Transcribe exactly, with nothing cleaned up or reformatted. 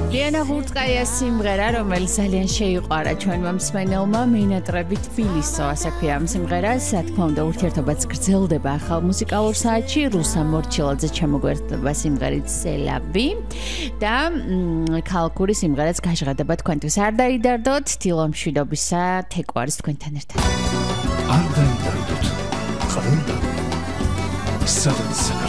ლიანა ღურწკაიას სიმღერა, რომელიც ძალიან შეიყვარა ჩვენმა მსმენელმა, მინატრები თბილისო, ასე ქვია ამ სიმღერას. რა თქმა უნდა, ურთიერთობაც გრძელდება ახალ მუსიკალურ საათში. რუსა მორჩილაძე ჩამოგვერდება სიმღერით სელავი და ქალკური სიმღერაც გაჟღადება თქვენთვის. არ დაიდარდოთ, დილომშვიდობისა, თეკო არის თქვენთან ერთად. არ დაიდარდოთ. ხალხი სადაც